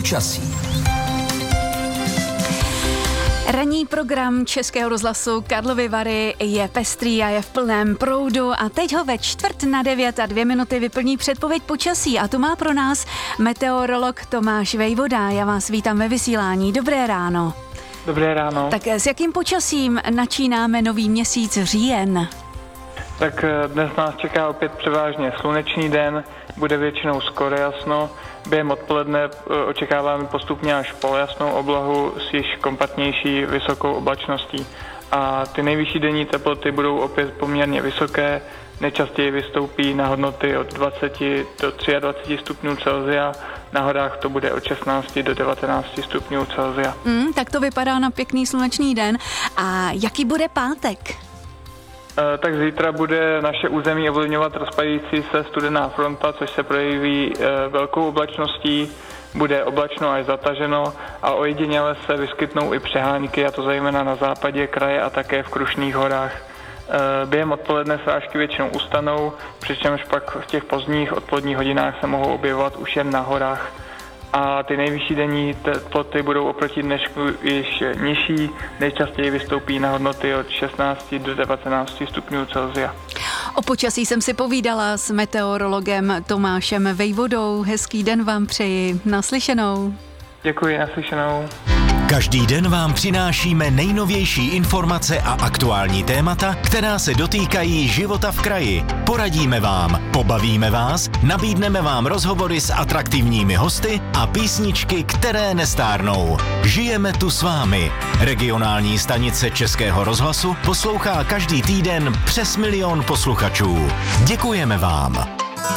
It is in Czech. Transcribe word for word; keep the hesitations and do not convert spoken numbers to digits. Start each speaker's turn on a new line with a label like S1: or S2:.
S1: Počasí.
S2: Ranní program Českého rozhlasu Karlovy Vary je pestrý a je v plném proudu a teď ho ve čtvrt na devět a dvě minuty vyplní předpověď počasí a tu má pro nás meteorolog Tomáš Vejvoda. Já vás vítám ve vysílání. Dobré ráno.
S3: Dobré ráno.
S2: Tak s jakým počasím načínáme nový měsíc říjen?
S3: Tak dnes nás čeká opět převážně slunečný den, bude většinou skoro jasno. Během odpoledne očekáváme postupně až polojasnou oblohu s již kompaktnější vysokou oblačností. A ty nejvyšší denní teploty budou opět poměrně vysoké, nejčastěji vystoupí na hodnoty od dvaceti do dvaceti tří stupňů Celsia, na horách to bude od šestnácti do devatenácti stupňů Celsia.
S2: Mm, tak to vypadá na pěkný slunečný den. A jaký bude pátek?
S3: Tak zítra bude naše území ovlivňovat rozpadající se studená fronta, což se projeví velkou oblačností, bude oblačno až zataženo a ojediněle se vyskytnou i přehánky, a to zejména na západě kraje a také v Krušných horách. Během odpoledne srážky většinou ustanou, přičemž pak v těch pozdních odpoledních hodinách se mohou objevovat už jen na horách. A ty nejvyšší denní teploty budou oproti dnešku již nižší, nejčastěji vystoupí na hodnoty od šestnácti do devatenácti stupňů Celsia.
S2: O počasí jsem si povídala s meteorologem Tomášem Vejvodou. Hezký den vám přeji. Naslyšenou.
S3: Děkuji, naslyšenou.
S1: Každý den vám přinášíme nejnovější informace a aktuální témata, která se dotýkají života v kraji. Poradíme vám, pobavíme vás, nabídneme vám rozhovory s atraktivními hosty a písničky, které nestárnou. Žijeme tu s vámi. Regionální stanice Českého rozhlasu poslouchá každý týden přes milion posluchačů. Děkujeme vám.